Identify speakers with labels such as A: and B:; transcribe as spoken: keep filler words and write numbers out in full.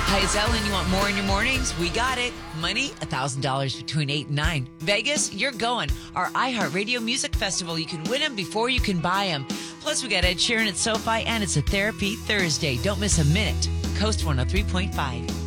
A: Hi, it's Ellen. You want more in your mornings? We got it. Money, one thousand dollars between eight and nine. Vegas, you're going. Our iHeartRadio Music Festival. You can win them before you can buy them. Plus, we got Ed Sheeran at SoFi, and it's a Therapy Thursday. Don't miss a minute. Coast one oh three point five.